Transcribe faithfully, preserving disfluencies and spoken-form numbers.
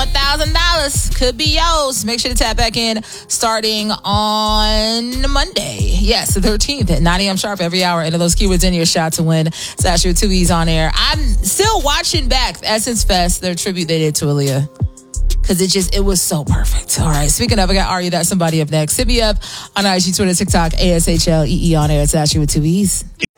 one thousand dollars could be yours. Make sure to tap back in starting on Monday. Yes, the thirteenth at nine a.m. sharp every hour. Enter those keywords in your shot to win. It's Ashley with two E's on air. I'm still watching back Essence Fest, their tribute they did to Aaliyah. Because it just, it was so perfect. All right, speaking of, I got Are You That Somebody up next. Hit me up on I G, Twitter, TikTok, A S H L E E on air. It's Ashley with two E's.